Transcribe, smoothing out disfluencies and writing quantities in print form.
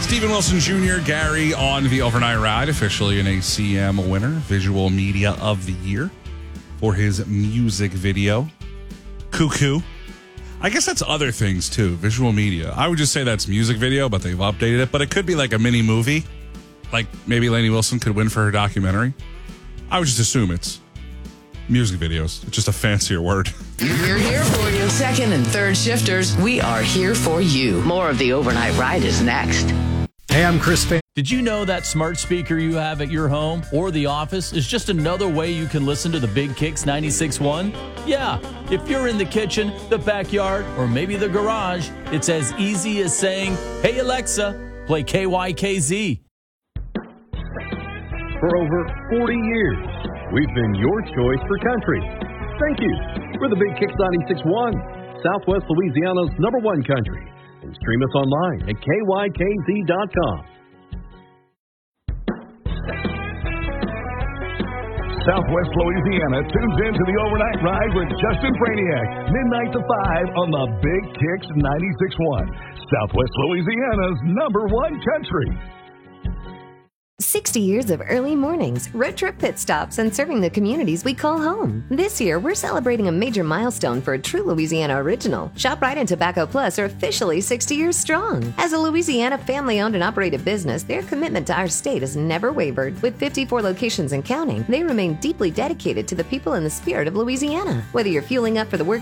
Stephen Wilson Jr., Gary on the Overnight Ride, officially an ACM winner, Visual Media of the Year, for his music video, Cuckoo. I guess that's other things, too, visual media. I would just say that's music video, but they've updated it. But it could be like a mini movie. Like maybe Lainey Wilson could win for her documentary. I would just assume it's music videos. It's just a fancier word. We're here for you. Second and third shifters, we are here for you. More of the Overnight Ride is next. Hey, I'm Chris Fan. Did you know that smart speaker you have at your home or the office is just another way you can listen to the Big Kicks 96.1? Yeah, if you're in the kitchen, the backyard, or maybe the garage, it's as easy as saying, "Hey Alexa, play KYKZ." For over 40 years, we've been your choice for country. Thank you. We're the Big Kicks 96.1, Southwest Louisiana's #1 country. And stream us online at KYKZ.com. Southwest Louisiana tunes into the Overnight Ride with Justin Franiak, midnight to 5 on the Big Kicks 96.1, Southwest Louisiana's #1 country. 60 years of early mornings, road trip pit stops, and serving the communities we call home. This year, we're celebrating a major milestone for a true Louisiana original. ShopRite and Tobacco Plus are officially 60 years strong. As a Louisiana family-owned and operated business, their commitment to our state has never wavered. With 54 locations and counting, they remain deeply dedicated to the people and the spirit of Louisiana. Whether you're fueling up for the work